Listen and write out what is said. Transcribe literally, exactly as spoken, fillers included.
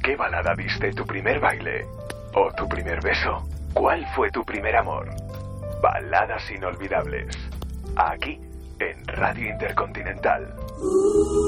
qué balada viste tu primer baile? ¿O tu primer beso? ¿Cuál fue tu primer amor? Baladas inolvidables. Aquí, en Radio Intercontinental.